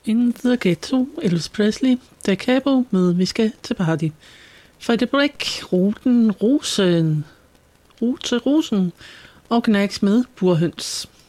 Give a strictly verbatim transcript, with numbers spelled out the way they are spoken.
In the Ghetto, Elvis Presley, Da Capo med Vi skal til party. Freddie Break, Ruten, Rosen, Rute Rosen og Knacks med Burhøns.